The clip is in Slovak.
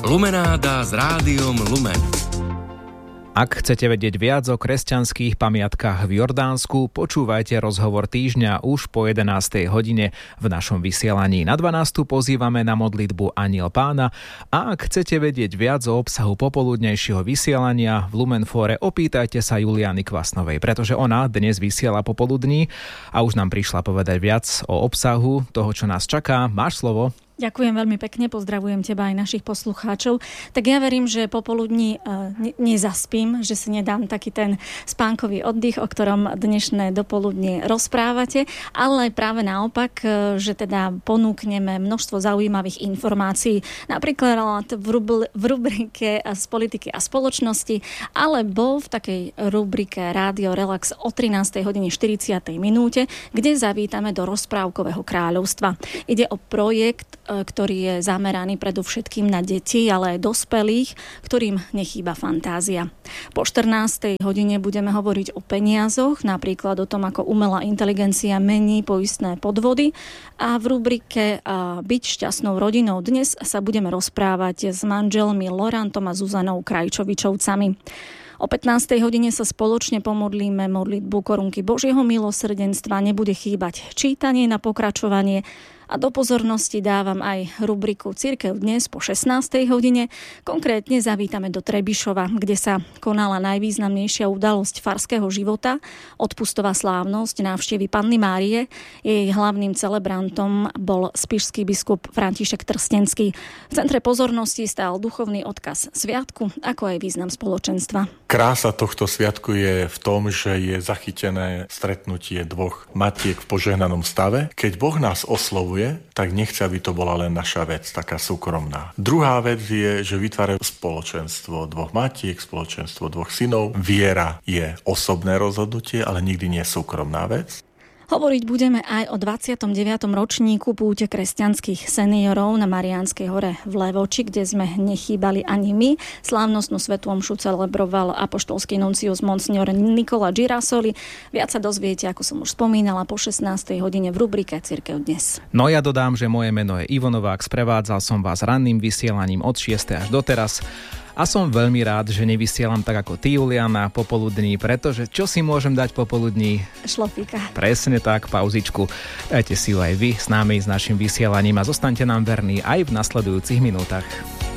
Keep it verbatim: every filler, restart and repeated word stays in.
Lumenáda s Rádiom Lumen. Ak chcete vedieť viac o kresťanských pamiatkách v Jordánsku, počúvajte rozhovor týždňa už po jedenástej hodine v našom vysielaní. Na dvanástu pozývame na modlitbu Anjel Pána a ak chcete vedieť viac o obsahu popoludnejšieho vysielania v Lumenfóre, opýtajte sa Juliany Kvasnovej, pretože ona dnes vysiela popoludní a už nám prišla povedať viac o obsahu toho, čo nás čaká. Máš slovo? Ďakujem veľmi pekne, pozdravujem teba aj našich poslucháčov. Tak ja verím, že popoludní ne, nezaspím, že si nedám taký ten spánkový oddych, o ktorom dnešné dopoludnie rozprávate, ale práve naopak, že teda ponúkneme množstvo zaujímavých informácií, napríklad v, rubl, v rubrike z politiky a spoločnosti, alebo v takej rubrike Rádio Relax o trinástej hodine štyridsiatej minúte, kde zavítame do rozprávkového kráľovstva. Ide o projekt, ktorý je zameraný predovšetkým na deti, ale aj dospelých, ktorým nechýba fantázia. Po štrnástej hodine budeme hovoriť o peniazoch, napríklad o tom, ako umelá inteligencia mení poistné podvody. A v rubrike Byť šťastnou rodinou dnes sa budeme rozprávať s manželmi Lorantom a Zuzanou Krajčovičovcami. O pätnástej hodine sa spoločne pomodlíme modlitbu korunky Božieho milosrdenstva, nebude chýbať čítanie na pokračovanie a do pozornosti dávam aj rubriku Cirkev dnes po šestnástej hodine. Konkrétne zavítame do Trebišova, kde sa konala najvýznamnejšia udalosť farského života, odpustová slávnosť návštevy Panny Márie. Jej hlavným celebrantom bol spišský biskup František Trstenský. V centre pozornosti stál duchovný odkaz sviatku, ako aj význam spoločenstva. Krása tohto sviatku je v tom, že je zachytené stretnutie dvoch matiek v požehnanom stave. Keď Boh nás oslovuje, tak nechce, aby to bola len naša vec, taká súkromná. Druhá vec je, že vytvára spoločenstvo dvoch matiek, spoločenstvo dvoch synov. Viera je osobné rozhodnutie, ale nikdy nie súkromná vec. Hovoriť budeme aj o dvadsiatom deviatom ročníku púte kresťanských seniorov na Mariánskej hore v Levoči, kde sme nechýbali ani my. Slávnostnú svätú omšu celebroval apoštolský nuncius monsignor Nikola Girasoli. Viac sa dozviete, ako som už spomínala, po šestnástej hodine v rubrike Cirkev dnes. No ja dodám, že moje meno je Ivo Novák, sprevádzal som vás ranným vysielaním od šiestej až doteraz. A som veľmi rád, že nevysielam tak ako ty, Juliana, popoludní, pretože čo si môžem dať popoludní? Šlofíka. Presne tak, pauzičku. Dajte si ju aj vy s nami, s našim vysielaním a zostaňte nám verní aj v nasledujúcich minútach.